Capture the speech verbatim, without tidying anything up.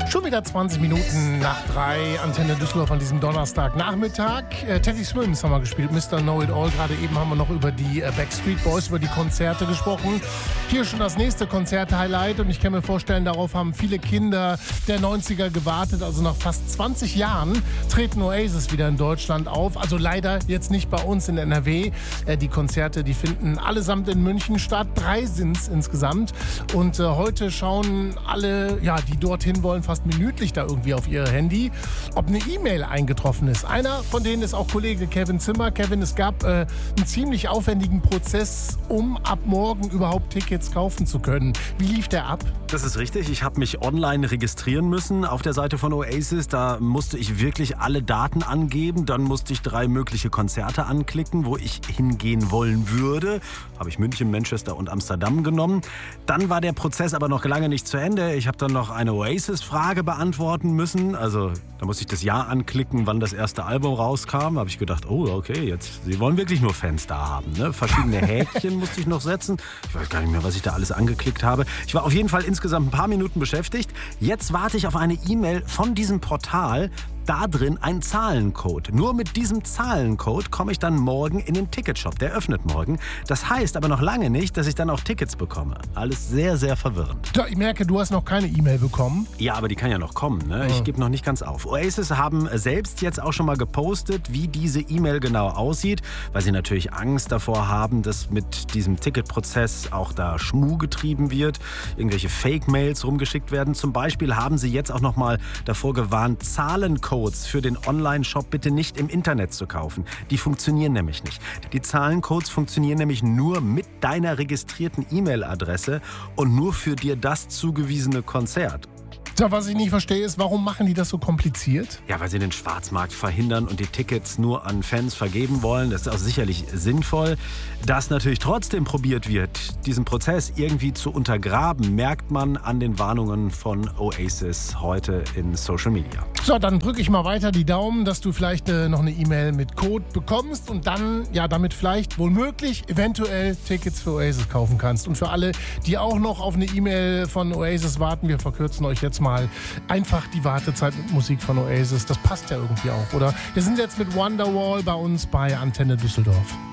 Schon wieder zwanzig Minuten nach drei, Antenne Düsseldorf an diesem Donnerstagnachmittag. Äh, Teddy Swims haben wir gespielt, Mister Know It All. Gerade eben haben wir noch über die äh, Backstreet Boys, über die Konzerte gesprochen. Hier schon das nächste Konzert-Highlight und ich kann mir vorstellen, darauf haben viele Kinder der neunziger gewartet. Also nach fast zwanzig Jahren treten Oasis wieder in Deutschland auf. Also leider jetzt nicht bei uns in N R W. Äh, die Konzerte, die finden allesamt in München statt. Drei sind es insgesamt. Und äh, heute schauen alle, ja, die dorthin wollen, fast minütlich da irgendwie auf ihr Handy, ob eine E-Mail eingetroffen ist. Einer von denen ist auch Kollege Kevin Zimmer. Kevin, es gab äh, einen ziemlich aufwendigen Prozess, um ab morgen überhaupt Tickets kaufen zu können. Wie lief der ab? Das ist richtig. Ich habe mich online registrieren müssen auf der Seite von Oasis. Da musste ich wirklich alle Daten angeben. Dann musste ich drei mögliche Konzerte anklicken, wo ich hingehen wollen würde. Habe ich München, Manchester und Amsterdam genommen. Dann war der Prozess aber noch lange nicht zu Ende. Ich habe dann noch eine Oasis-Frage beantworten müssen. Also da musste ich das Jahr anklicken, wann das erste Album rauskam. Da habe ich gedacht, oh okay, jetzt, Sie wollen wirklich nur Fans da haben. Ne? Verschiedene Häkchen musste ich noch setzen. Ich weiß gar nicht mehr, was ich da alles angeklickt habe. Ich war auf jeden Fall insgesamt ein paar Minuten beschäftigt. Jetzt warte ich auf eine E-Mail von diesem Portal. Da drin ein Zahlencode. Nur mit diesem Zahlencode komme ich dann morgen in den Ticketshop. Der öffnet morgen. Das heißt aber noch lange nicht, dass ich dann auch Tickets bekomme. Alles sehr, sehr verwirrend. Ja, ich merke, du hast noch keine E-Mail bekommen. Ja, aber die kann ja noch kommen. Ne? Ich gebe noch nicht ganz auf. Oasis haben selbst jetzt auch schon mal gepostet, wie diese E-Mail genau aussieht, weil sie natürlich Angst davor haben, dass mit diesem Ticketprozess auch da Schmuh getrieben wird, irgendwelche Fake-Mails rumgeschickt werden. Zum Beispiel haben sie jetzt auch noch mal davor gewarnt, Zahlencodes für den Online-Shop bitte nicht im Internet zu kaufen. Die funktionieren nämlich nicht. Die Zahlencodes funktionieren nämlich nur mit deiner registrierten E-Mail-Adresse und nur für dir das zugewiesene Konzert. Ja, was ich nicht verstehe, ist, warum machen die das so kompliziert? Ja, weil sie den Schwarzmarkt verhindern und die Tickets nur an Fans vergeben wollen. Das ist auch sicherlich sinnvoll. Dass natürlich trotzdem probiert wird, diesen Prozess irgendwie zu untergraben, merkt man an den Warnungen von Oasis heute in Social Media. So, dann drücke ich mal weiter die Daumen, dass du vielleicht äh, noch eine E-Mail mit Code bekommst und dann, ja, damit vielleicht wohl möglich eventuell Tickets für Oasis kaufen kannst. Und für alle, die auch noch auf eine E-Mail von Oasis warten, wir verkürzen euch jetzt mal einfach die Wartezeit mit Musik von Oasis. Das passt ja irgendwie auch, oder? Wir sind jetzt mit Wonderwall bei uns bei Antenne Düsseldorf.